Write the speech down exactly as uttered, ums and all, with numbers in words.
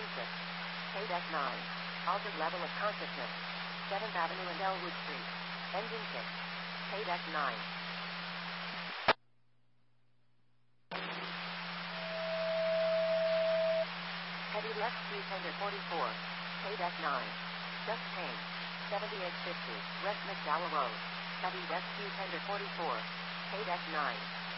six. K-nine. Altered level of consciousness. seventh Avenue and Elwood Street. Engine six. K-nine. Heavy left three tender forty-four. K-nine. Just change. seventy-eight fifty. West McDowell Road. Heavy west three tender forty-four. K-nine.